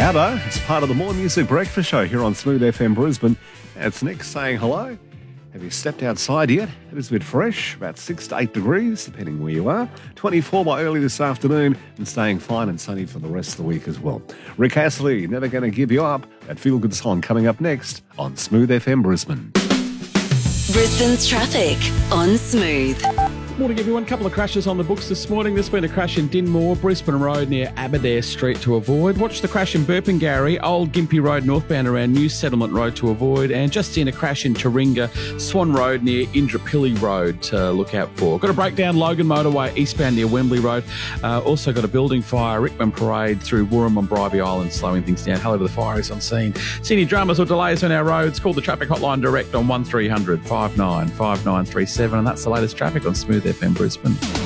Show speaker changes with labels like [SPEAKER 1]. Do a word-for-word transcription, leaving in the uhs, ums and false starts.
[SPEAKER 1] ABBA, it's part of the More Music Breakfast Show here on Smooth F M Brisbane. It's Nick saying hello. Have you stepped outside yet? It is a bit fresh, about six to eight degrees, depending where you are. twenty-four by early this afternoon and staying fine and sunny for the rest of the week as well. Rick Astley, Never Gonna Give You Up. That feel-good song coming up next on Smooth F M Brisbane.
[SPEAKER 2] Brisbane's traffic on Smooth.
[SPEAKER 3] Morning, everyone. Couple of crashes on the books this morning. There's been a crash in Dinmore, Brisbane Road near Aberdare Street to avoid. Watch the crash in Burpengary, Old Gympie Road northbound around New Settlement Road to avoid. And just in a crash in Taringa, Swan Road near Indrapilli Road to look out for. Got a breakdown Logan Motorway eastbound near Wembley Road. Uh, also got a building fire, Rickman Parade through Woorong on Bribie Island, slowing things down. Hello to the fire is on scene. See any dramas or delays on our roads? Call the traffic hotline direct on one three hundred five nine five nine three seven. And that's the latest traffic on Smooth F M Brisbane.